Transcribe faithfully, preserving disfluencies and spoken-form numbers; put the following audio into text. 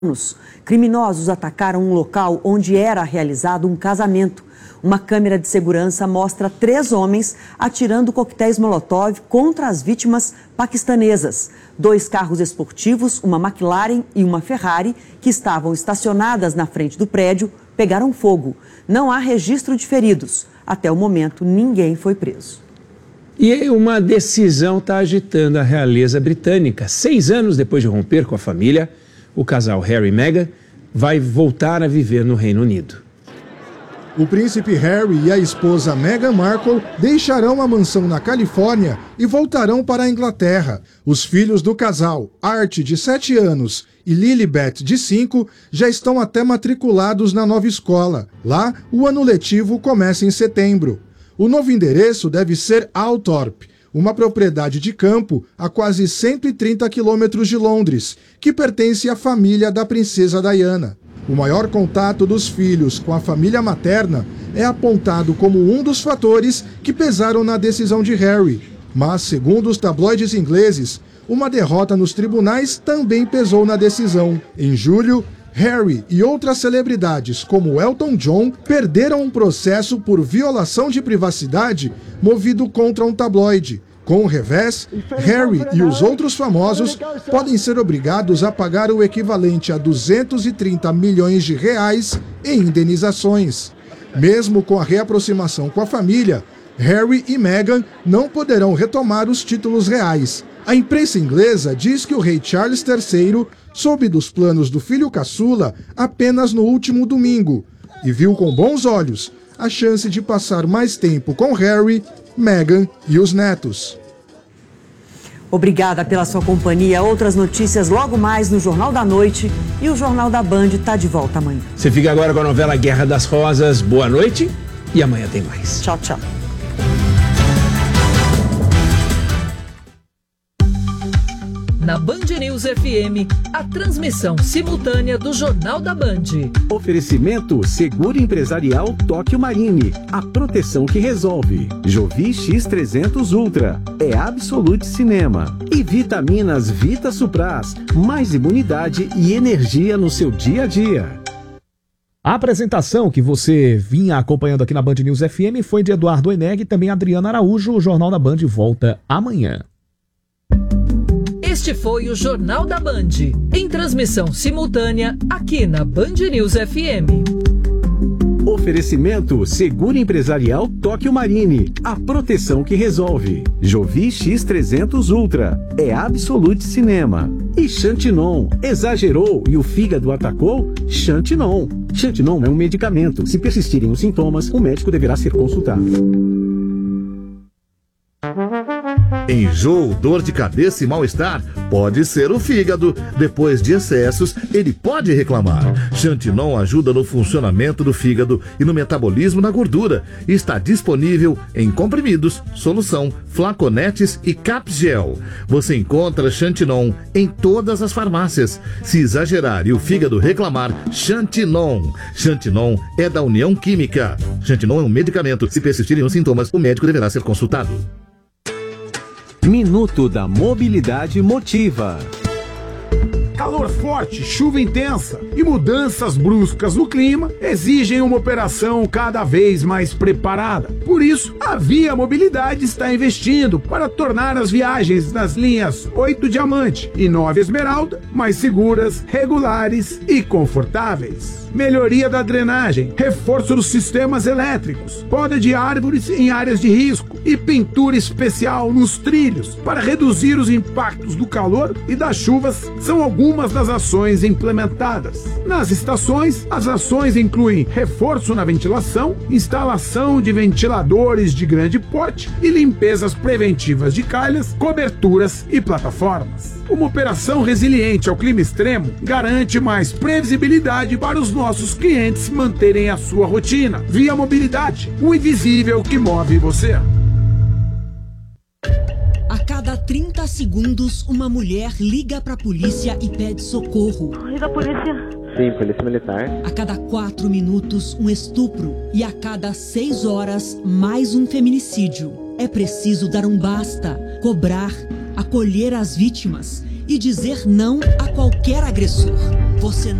Criminosos atacaram um local onde era realizado um casamento. Uma câmera de segurança mostra três homens atirando coquetéis Molotov contra as vítimas paquistanesas. Dois carros esportivos, uma McLaren e uma Ferrari, que estavam estacionadas na frente do prédio, pegaram fogo. Não há registro de feridos. Até o momento, ninguém foi preso. E uma decisão está agitando a realeza britânica. Seis anos depois de romper com a família, o casal Harry e Meghan vai voltar a viver no Reino Unido. O príncipe Harry e a esposa Meghan Markle deixarão a mansão na Califórnia e voltarão para a Inglaterra. Os filhos do casal, Art, de sete anos, e Lilibet, de cinco, já estão até matriculados na nova escola. Lá, o ano letivo começa em setembro. O novo endereço deve ser Althorp, uma propriedade de campo a quase cento e trinta quilômetros de Londres, que pertence à família da princesa Diana. O maior contato dos filhos com a família materna é apontado como um dos fatores que pesaram na decisão de Harry. Mas, segundo os tabloides ingleses, uma derrota nos tribunais também pesou na decisão. Em julho, Harry e outras celebridades, como Elton John, perderam um processo por violação de privacidade movido contra um tabloide. Com o revés, Harry e os outros famosos podem ser obrigados a pagar o equivalente a duzentos e trinta milhões de reais em indenizações. Mesmo com a reaproximação com a família, Harry e Meghan não poderão retomar os títulos reais. A imprensa inglesa diz que o rei Charles terceiro soube dos planos do filho caçula apenas no último domingo e viu com bons olhos a chance de passar mais tempo com Harry, Meghan e os netos. Obrigada pela sua companhia. Outras notícias logo mais no Jornal da Noite, e o Jornal da Band está de volta amanhã. Você fica agora com a novela Guerra das Rosas. Boa noite e amanhã tem mais. Tchau, tchau. Na Band News F M, a transmissão simultânea do Jornal da Band. Oferecimento Seguro Empresarial Tóquio Marine, a proteção que resolve. Jovi X trezentos Ultra, é Absolute Cinema. E Vitaminas Vita Supras, mais imunidade e energia no seu dia a dia. A apresentação que você vinha acompanhando aqui na Band News F M foi de Eduardo Eneg e também Adriana Araújo. O Jornal da Band volta amanhã. Este foi o Jornal da Band, em transmissão simultânea aqui na Band News F M. Oferecimento Seguro Empresarial Tóquio Marine, a proteção que resolve. Jovi X trezentos Ultra, é Absolute Cinema. E Xantinon, exagerou e o fígado atacou? Xantinon. Xantinon é um medicamento. Se persistirem os sintomas, o médico deverá ser consultado. Enjoo, dor de cabeça e mal-estar pode ser o fígado. Depois de excessos, ele pode reclamar. Xantinon ajuda no funcionamento do fígado e no metabolismo da gordura. Está disponível em comprimidos, solução, flaconetes e capgel. Você encontra Xantinon em todas as farmácias. Se exagerar e o fígado reclamar, Xantinon. Xantinon é da União Química. Xantinon é um medicamento. Se persistirem os sintomas, o médico deverá ser consultado. Minuto da Mobilidade Motiva. Calor forte, chuva intensa e mudanças bruscas no clima exigem uma operação cada vez mais preparada. Por isso, a Via Mobilidade está investindo para tornar as viagens nas linhas oito Diamante e nove Esmeralda mais seguras, regulares e confortáveis. Melhoria da drenagem, reforço dos sistemas elétricos, poda de árvores em áreas de risco e pintura especial nos trilhos para reduzir os impactos do calor e das chuvas são algumas das ações implementadas. Nas estações, as ações incluem reforço na ventilação, instalação de ventiladores de grande porte e limpezas preventivas de calhas, coberturas e plataformas. Uma operação resiliente ao clima extremo garante mais previsibilidade para os nossos clientes manterem a sua rotina. Via Mobilidade, o invisível que move você. A cada trinta segundos, uma mulher liga para a polícia e pede socorro. Liga a polícia. Sim, polícia militar. A cada quatro minutos, um estupro. E a cada seis horas, mais um feminicídio. É preciso dar um basta, cobrar, acolher as vítimas e dizer não a qualquer agressor. Você